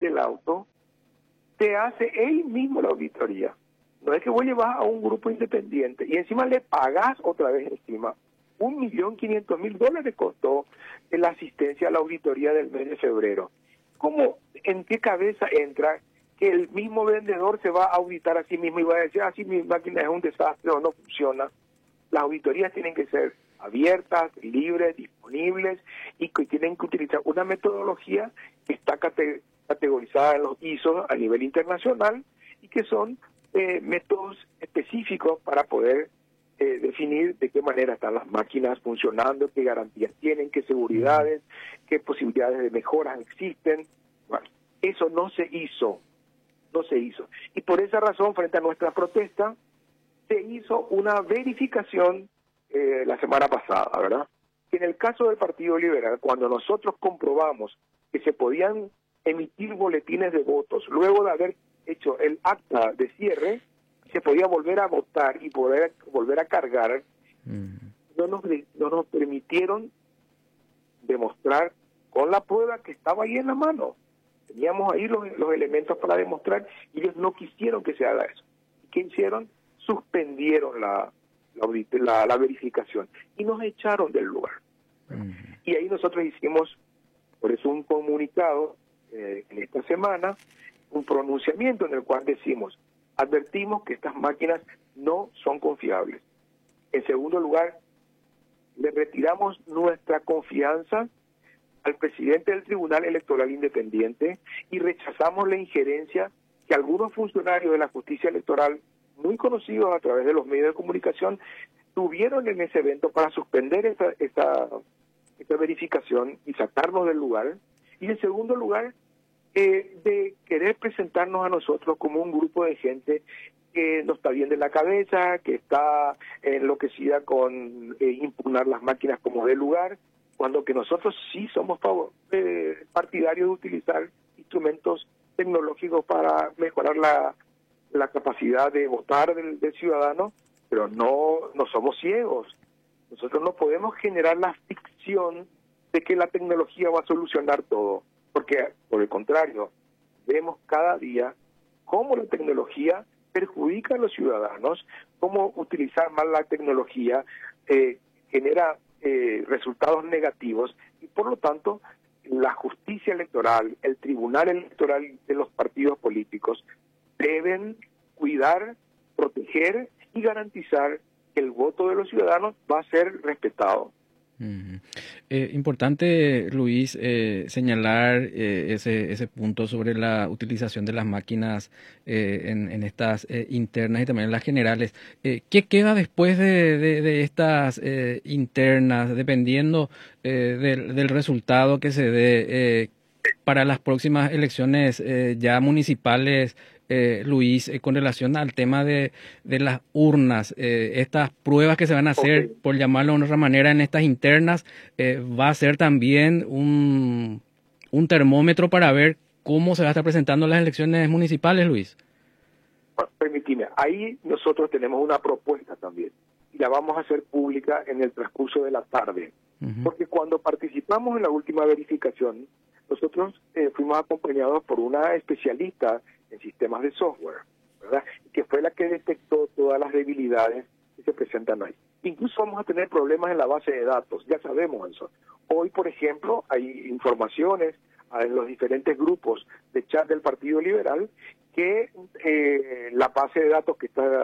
del auto, te hace él mismo la auditoría. No es que vos llevas a un grupo independiente y encima le pagás otra vez encima. $1.500.000 costó la asistencia a la auditoría del mes de febrero. ¿Cómo, en qué cabeza entra que el mismo vendedor se va a auditar a sí mismo y va a decir, si mi máquina es un desastre o no funciona? Las auditorías tienen que ser abiertas, libres, disponibles y que tienen que utilizar una metodología que está categorizada en los ISO a nivel internacional y que son métodos específicos para poder definir de qué manera están las máquinas funcionando, qué garantías tienen, qué seguridades, qué posibilidades de mejoras existen. Bueno, eso no se hizo. Y por esa razón, frente a nuestra protesta, se hizo una verificación la semana pasada, ¿verdad? Que en el caso del Partido Liberal, cuando nosotros comprobamos que se podían emitir boletines de votos luego de haber hecho el acta de cierre, se podía volver a votar y poder volver a cargar, no nos permitieron demostrar con la prueba que estaba ahí en la mano. Teníamos ahí los elementos para demostrar y ellos no quisieron que se haga eso. ¿Y qué hicieron? Suspendieron la verificación y nos echaron del lugar. Y ahí nosotros hicimos, por eso, un comunicado en esta semana, un pronunciamiento en el cual decimos, advertimos que estas máquinas no son confiables. En segundo lugar, le retiramos nuestra confianza al presidente del Tribunal Electoral Independiente y rechazamos la injerencia que algunos funcionarios de la justicia electoral, muy conocidos a través de los medios de comunicación, tuvieron en ese evento para suspender esta verificación y sacarnos del lugar. Y en segundo lugar, de querer presentarnos a nosotros como un grupo de gente que no está bien de la cabeza, que está enloquecida con impugnar las máquinas como de lugar, cuando que nosotros sí somos partidarios de utilizar instrumentos tecnológicos para mejorar la capacidad de votar del ciudadano, pero no somos ciegos. Nosotros no podemos generar la ficción de que la tecnología va a solucionar todo, porque por el contrario, vemos cada día cómo la tecnología perjudica a los ciudadanos, cómo utilizar mal la tecnología genera resultados negativos y por lo tanto la justicia electoral, el tribunal electoral de los partidos políticos deben cuidar, proteger y garantizar que el voto de los ciudadanos va a ser respetado. Importante, Luis, señalar ese punto sobre la utilización de las máquinas en estas internas y también en las generales. ¿Qué queda después de estas internas, dependiendo del resultado que se dé para las próximas elecciones ya municipales? Luis, con relación al tema de las urnas, estas pruebas que se van a hacer, por llamarlo de otra manera, en estas internas, va a ser también un termómetro para ver cómo se va a estar presentando las elecciones municipales, Luis. Permíteme, ahí nosotros tenemos una propuesta también y la vamos a hacer pública en el transcurso de la tarde, porque cuando participamos en la última verificación, nosotros fuimos acompañados por una especialista en sistemas de software, ¿verdad? Que fue la que detectó todas las debilidades que se presentan ahí. Incluso vamos a tener problemas en la base de datos, ya sabemos eso. Hoy, por ejemplo, hay informaciones en los diferentes grupos de chat del Partido Liberal que la base de datos que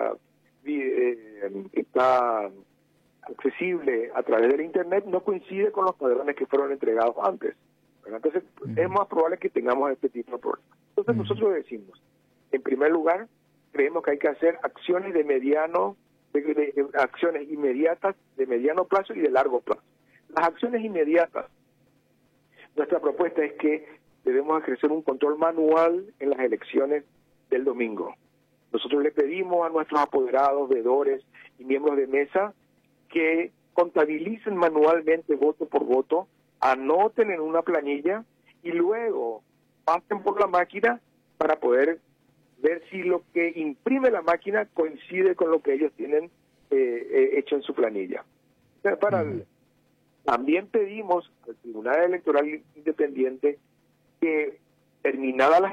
está accesible a través del Internet no coincide con los padrones que fueron entregados antes, ¿verdad? Entonces, es más probable que tengamos este tipo de problemas. Entonces, nosotros decimos, en primer lugar, creemos que hay que hacer acciones acciones inmediatas, de mediano plazo y de largo plazo. Las acciones inmediatas, nuestra propuesta es que debemos ejercer un control manual en las elecciones del domingo. Nosotros le pedimos a nuestros apoderados, veedores y miembros de mesa que contabilicen manualmente voto por voto, anoten en una planilla y luego pasen por la máquina para poder ver si lo que imprime la máquina coincide con lo que ellos tienen hecho en su planilla. También pedimos al Tribunal Electoral Independiente que, terminadas las